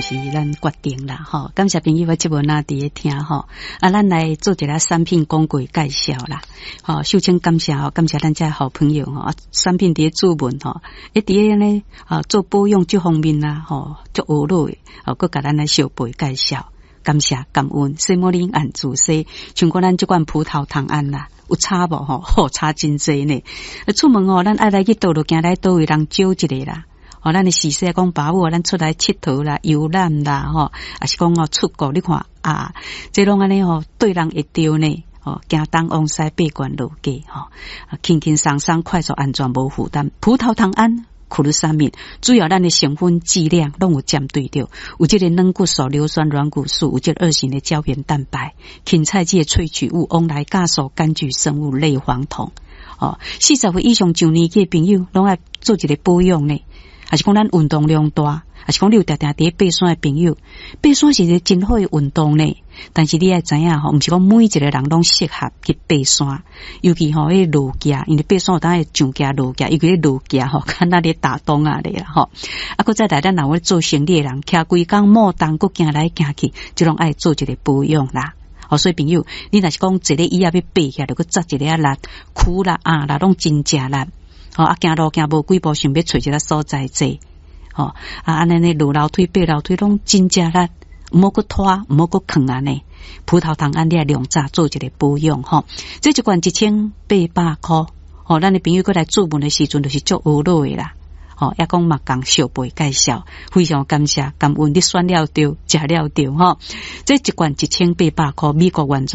就是咱决定啦吼。感谢朋友我这文啊伫咧听吼，咱来做一个产品广告介绍啦。吼，首先感谢咱这好朋友吼，产品伫咧注文吼，伫咧呢做保养这方面啦吼，足学路的，佮甲咱来小辈介绍。感谢感恩，西摩林按自西，像讲咱这款葡萄糖胺啦，有差无吼？好差真济呢。出门吼，咱爱来去倒路行来倒位人招一个啦。哦，咱的时势讲把握，咱出来佚佗啦、游览啦，吼，也是讲出国你看啊，这拢安尼吼，对人会着呢。哦，行东往西八关路街吼，轻轻松松、快速、安全、无负担。葡萄糖胺。苦鲁沙米主要咱的成分剂量拢有针对着，有这个软骨素、硫酸软骨素，有这个2型的胶原蛋白、芹菜剂的萃取物、翁来酵素、柑橘生物类黄酮。哦，40岁以上上年纪的朋友拢要做一个保养呢，还是讲咱运动量大，还是讲你有常常伫爬山的朋友，爬山是一个真好的运动呢。但是你要知影吼，毋是讲每一个人拢适合去爬山，尤其吼迄路架，因为爬山有当会上架路架，尤其迄路架吼，看那咧打洞啊咧吼。佫再来咱若要做生理的人，徛规工莫动，佫行来行去，就拢爱做一个保养啦。哦，所以朋友，你若是讲一个椅仔要爬起来，就佫扎一个力，躯啦啦拢真正力。哦，行路行无几步，想要找一个所在坐。哦，安尼呢，落楼梯、爬楼梯拢真正力。唔好佫拖，唔好佫扛安尼。葡萄糖胺你量早做一个保养吼，这一罐1800块。哦，咱的朋友佫来注文的时阵，就是足学路的啦。哦，也讲嘛讲小辈介绍，非常感谢感恩你选了对，食了对吼。这一罐1800块，美国原